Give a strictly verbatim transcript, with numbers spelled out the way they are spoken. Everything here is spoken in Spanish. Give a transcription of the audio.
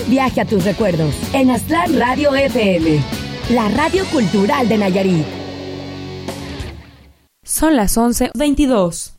Viaje a tus recuerdos en Aztlán Radio F M, la radio cultural de Nayarit. Son las once veintidós.